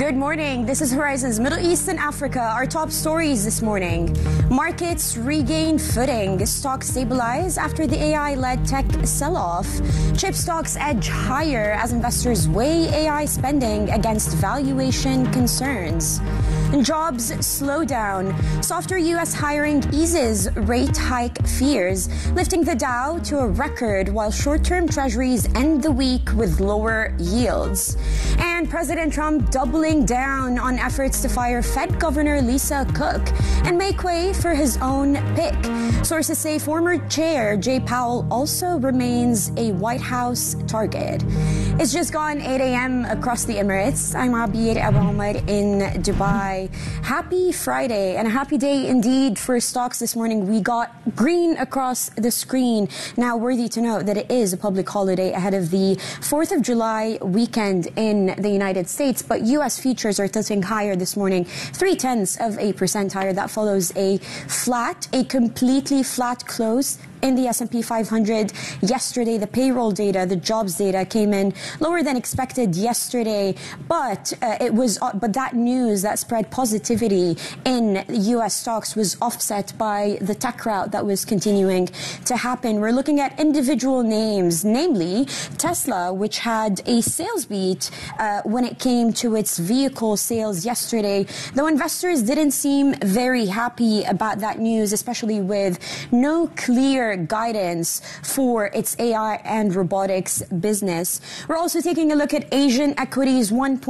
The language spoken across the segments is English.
Good morning. This is Horizon's Middle East and Africa. Our top stories this morning. Markets regain footing. Stocks stabilize after the AI-led tech sell-off. Chip stocks edge higher as investors weigh AI spending against valuation concerns. And jobs slow down. Softer U.S. hiring eases rate hike fears, lifting the Dow to a record while short-term treasuries end the week with lower yields. And President Trump doubling down on efforts to fire Fed Governor Lisa Cook and make way for his own pick. Sources say former chair Jay Powell also remains a White House target. It's just gone 8 a.m. across the Emirates. I'm Abir Abu Omar in Dubai. Happy Friday and a happy day indeed for stocks this morning. We got green across the screen. Now, worthy to note that it is a public holiday ahead of the 4th of July weekend in the United States, but U.S. futures are tilting higher this morning, 0.3% higher. That follows a completely flat close in the S&P 500 yesterday. The payroll data, the jobs data came in lower than expected yesterday, but that news that spread positivity in U.S. stocks was offset by the tech rout that was continuing to happen. We're looking at individual names, namely Tesla, which had a sales beat when it came to its vehicle sales yesterday, though investors didn't seem very happy about that news, especially with no clear guidance for its AI and robotics business. We're also taking a look at Asian equities,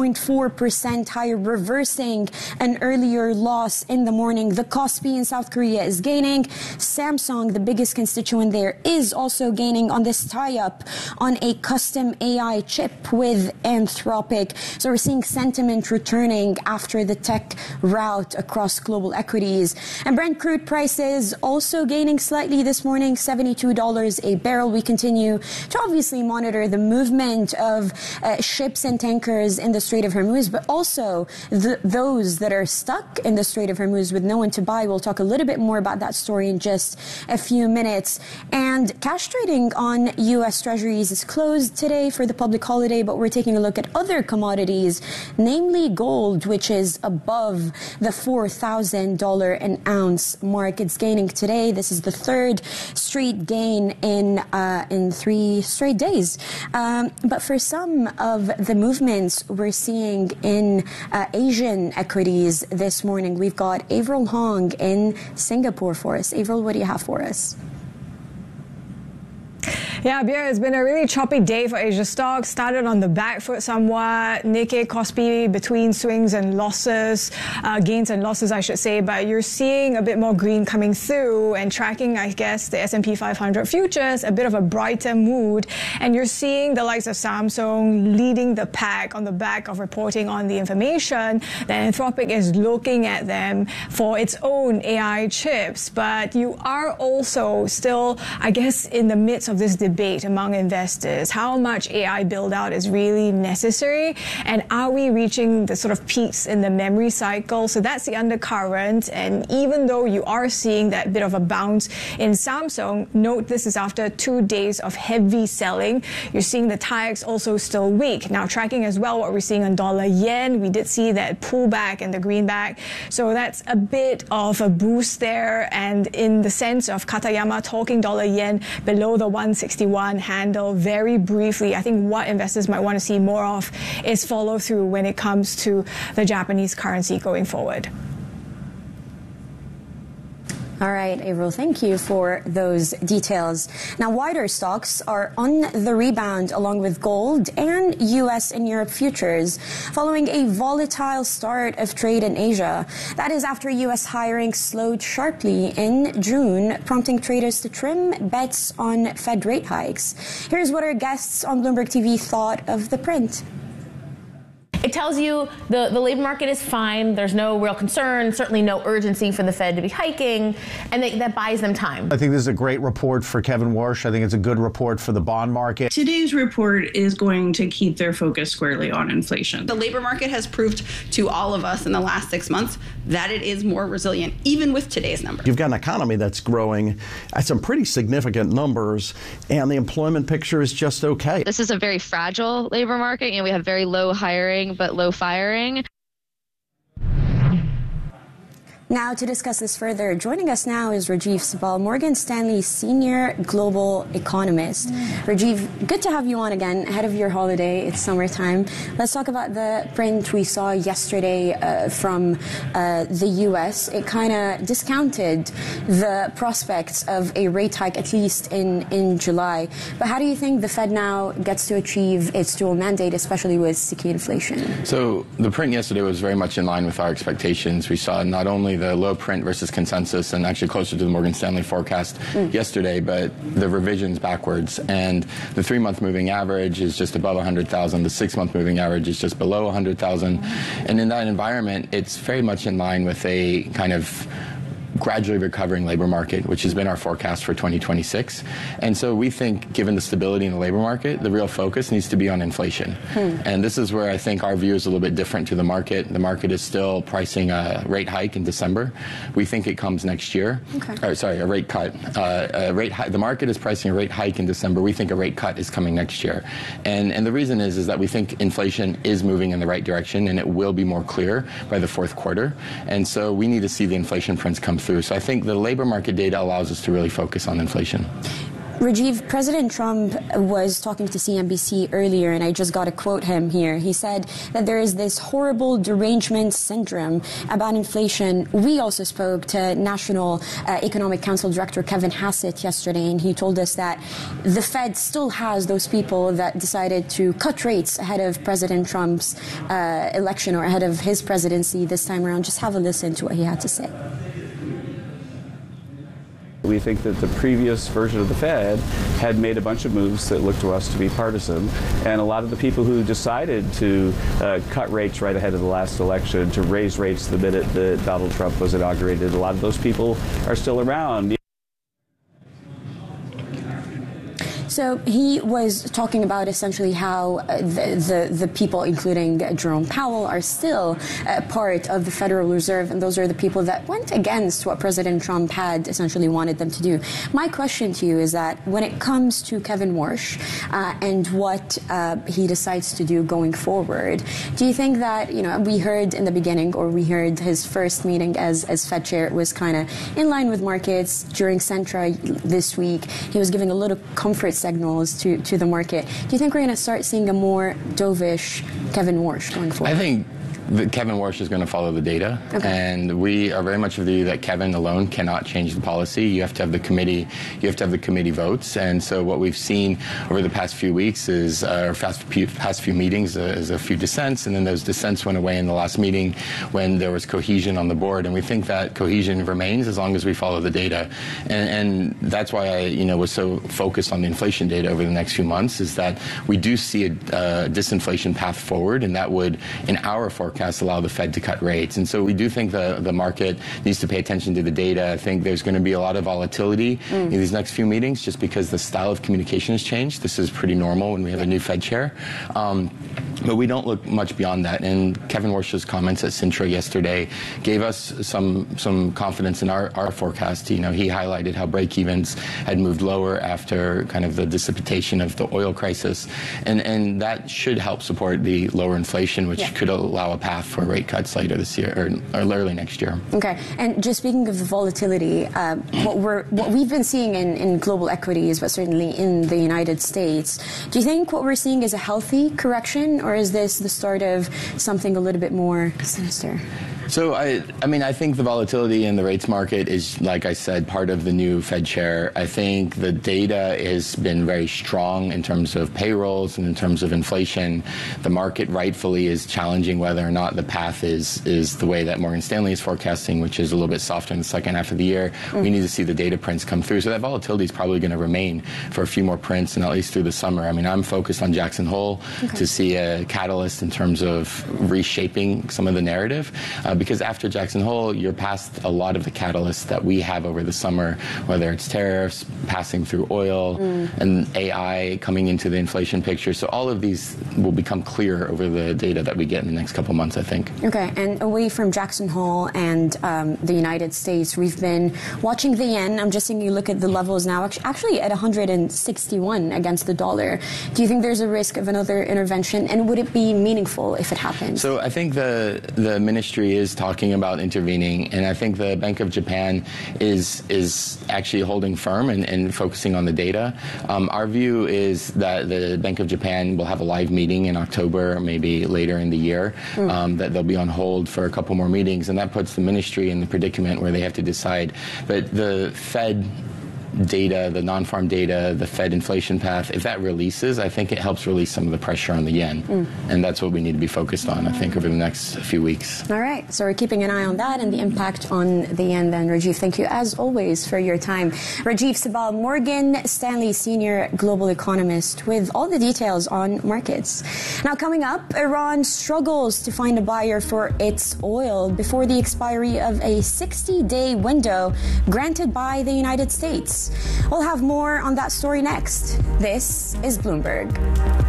1.4% higher, reversing an earlier loss in the morning. The Kospi in South Korea is gaining. Samsung, the biggest constituent there, is also gaining on this tie-up on a custom AI chip with Anthropic. So we're seeing sentiment returning after the tech rout across global equities. And Brent crude prices also gaining slightly this morning, $72 a barrel. We continue to obviously monitor the movement of ships and tankers in the Strait of Hormuz, but also those that are stuck in the Strait of Hormuz with no one to buy. We'll talk a little bit more about that story in just a few minutes. And cash trading on U.S. Treasuries is closed today for the public holiday, but we're taking a look at other commodities, namely gold, which is above the $4,000 an ounce mark. It's gaining today. This is the third straight gain in 3 straight days. But for some of the movements we're seeing in Asian equities this morning, we've got Avril Hong in Singapore for us. Avril, what do you have for us? Yeah, Bia, it's been a really choppy day for Asia stocks. Started on the back foot somewhat. Nikkei, Kospi between swings and losses, gains and losses, I should say. But you're seeing a bit more green coming through and tracking, I guess, the S&P 500 futures, a bit of a brighter mood. And you're seeing the likes of Samsung leading the pack on the back of reporting on the information that Anthropic is looking at them for its own AI chips. But you are also still, I guess, in the midst of this debate among investors. How much AI build out is really necessary? And are we reaching the sort of peaks in the memory cycle? So that's the undercurrent. And even though you are seeing that bit of a bounce in Samsung, note this is after 2 days of heavy selling. You're seeing the TAIEX also still weak. Now tracking as well what we're seeing on dollar yen. We did see that pullback and the greenback. So that's a bit of a boost there. And in the sense of Katayama talking dollar yen below the 161 handle very briefly, I think what investors might want to see more of is follow through when it comes to the Japanese currency going forward. All right, Avril, thank you for those details. Now, wider stocks are on the rebound along with gold and U.S. and Europe futures following a volatile start of trade in Asia. That is after U.S. hiring slowed sharply in June, prompting traders to trim bets on Fed rate hikes. Here's what our guests on Bloomberg TV thought of the print. It tells you the labor market is fine. There's no real concern, certainly no urgency for the Fed to be hiking, and that buys them time. I think this is a great report for Kevin Warsh. I think it's a good report for the bond market. Today's report is going to keep their focus squarely on inflation. The labor market has proved to all of us in the last 6 months that it is more resilient, even with today's numbers. You've got an economy that's growing at some pretty significant numbers, and the employment picture is just okay. This is a very fragile labor market. We have very low hiring, but low firing. Now, to discuss this further, joining us now is Rajiv Sabal, Morgan Stanley's senior global economist. Rajiv, good to have you on again ahead of your holiday. It's summertime. Let's talk about the print we saw yesterday from the U.S. It kind of discounted the prospects of a rate hike, at least in July. But how do you think the Fed now gets to achieve its dual mandate, especially with sticky inflation? So the print yesterday was very much in line with our expectations. We saw not only the low print versus consensus and actually closer to the Morgan Stanley forecast yesterday, but the revisions backwards. And the 3-month moving average is just above 100,000. The 6-month moving average is just below 100,000. And in that environment, it's very much in line with a kind of gradually recovering labor market, which has been our forecast for 2026. And so we think, given the stability in the labor market, the real focus needs to be on inflation. And this is where I think our view is a little bit different to the market. The market is still pricing a rate hike in December. We think it comes next year. A rate cut. The market is pricing a rate hike in December. We think a rate cut is coming next year. And the reason is that we think inflation is moving in the right direction, and it will be more clear by the fourth quarter. And so we need to see the inflation prints come through. So I think the labor market data allows us to really focus on inflation. Rajiv, President Trump was talking to CNBC earlier, and I just got to quote him here. He said that there is this horrible derangement syndrome about inflation. We also spoke to National Economic Council Director Kevin Hassett yesterday, and he told us that the Fed still has those people that decided to cut rates ahead of President Trump's election or ahead of his presidency this time around. Just have a listen to what he had to say. We think that the previous version of the Fed had made a bunch of moves that looked to us to be partisan, and a lot of the people who decided to cut rates right ahead of the last election, to raise rates the minute that Donald Trump was inaugurated, a lot of those people are still around. So he was talking about essentially how the people, including Jerome Powell, are still part of the Federal Reserve, and those are the people that went against what President Trump had essentially wanted them to do. My question to you is that when it comes to Kevin Warsh and what he decides to do going forward, do you think that, we heard in the beginning, or we heard his first meeting as Fed chair was kind of in line with markets during Centra this week. He was giving a little comfort signals to the market. Do you think we're going to start seeing a more dovish Kevin Warsh going forward? I think Kevin Warsh is going to follow the data, and we are very much of the view that Kevin alone cannot change the policy. You have to have the committee. You have to have the committee votes. And so what we've seen over the past few weeks is, past few meetings, is a few dissents, and then those dissents went away in the last meeting when there was cohesion on the board. And we think that cohesion remains as long as we follow the data. And that's why I, was so focused on the inflation data over the next few months, is that we do see a disinflation path forward, and that would, in our forecast, allow the Fed to cut rates. And so we do think the market needs to pay attention to the data. I think there's going to be a lot of volatility in these next few meetings just because the style of communication has changed. This is pretty normal when we have a new Fed chair. But we don't look much beyond that. And Kevin Warsh's comments at Sintra yesterday gave us some confidence in our forecast. He highlighted how break-evens had moved lower after kind of the dissipation of the oil crisis. And that should help support the lower inflation, which could allow a path for rate cuts later this year or early next year. Okay. And just speaking of the volatility, what we've been seeing in global equities, but certainly in the United States, do you think what we're seeing is a healthy correction, or is this the start of something a little bit more sinister? So, I think the volatility in the rates market is, like I said, part of the new Fed chair. I think the data has been very strong in terms of payrolls and in terms of inflation. The market rightfully is challenging whether or not the path is the way that Morgan Stanley is forecasting, which is a little bit softer in the second half of the year. We need to see the data prints come through. So that volatility is probably going to remain for a few more prints, and at least through the summer. I'm focused on Jackson Hole to see a catalyst in terms of reshaping some of the narrative. Because after Jackson Hole, you're past a lot of the catalysts that we have over the summer, whether it's tariffs, passing through oil, and AI coming into the inflation picture. So all of these will become clear over the data that we get in the next couple months, I think. Okay, and away from Jackson Hole and the United States, we've been watching the yen. I'm just seeing you look at the levels now, actually at 161 against the dollar. Do you think there's a risk of another intervention, and would it be meaningful if it happens? So I think the ministry is is talking about intervening, and I think the Bank of Japan is actually holding firm and focusing on the data. Our view is that the Bank of Japan will have a live meeting in October, maybe later in the year, that they'll be on hold for a couple more meetings, and that puts the ministry in the predicament where they have to decide. But the Fed data, the non-farm data, the Fed inflation path, if that releases, I think it helps release some of the pressure on the yen. And that's what we need to be focused on, I think, over the next few weeks. All right. So we're keeping an eye on that and the impact on the yen then. Rajiv, thank you as always for your time. Rajiv Sabal, Morgan Stanley Senior Global Economist, with all the details on markets. Now coming up, Iran struggles to find a buyer for its oil before the expiry of a 60-day window granted by the United States. We'll have more on that story next. This is Bloomberg.